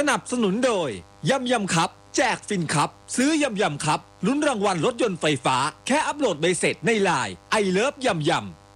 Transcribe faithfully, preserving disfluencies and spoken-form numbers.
นับสนุนโดยยำยำครับแจกฟินครับซื้อยำยำครับลุ้นรางวัลรถยนต์ไฟฟ้าแค่อัปโหลดใบเสร็จในไลน์ไอเลิฟยำยำ